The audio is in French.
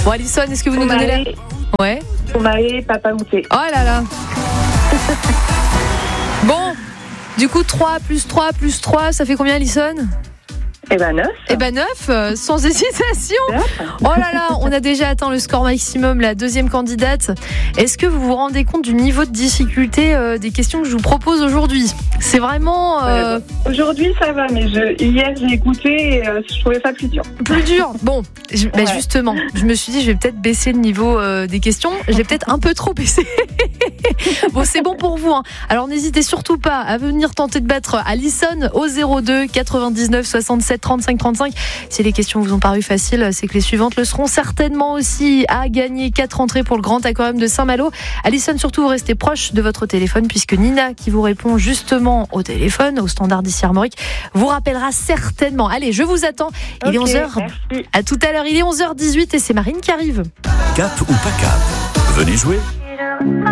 Bon, Alison, est-ce que vous nous donnez la... Ouais. Poumaé, Papa Mouté. Oh là là. Bon, du coup, 3 plus 3 plus 3, ça fait combien, Alison ? 9. 9, sans hésitation. Oh là là, on a déjà atteint le score maximum, la deuxième candidate. Est-ce que vous vous rendez compte du niveau de difficulté des questions que je vous propose aujourd'hui ? C'est vraiment... Aujourd'hui, ça va, mais hier, j'ai écouté et je trouvais ça plus dur. Plus dur. Bon, justement, je me suis dit, je vais peut-être baisser le niveau des questions. Je l'ai peut-être un peu trop baissé. Bon, c'est bon pour vous. Hein. Alors, n'hésitez surtout pas à venir tenter de battre Alison au 02 99 67 35 35. Si les questions vous ont paru faciles, c'est que les suivantes le seront certainement aussi. À gagner 4 entrées pour le Grand Aquarium de Saint-Malo. Alison, surtout, vous restez proche de votre téléphone puisque Nina, qui vous répond justement au téléphone, au standard d'ici Armorique, vous rappellera certainement. Allez, je vous attends. Il est 11h. Merci. À tout à l'heure. Il est 11h18 et c'est Marine qui arrive. Cap ou pas cap ? Venez jouer.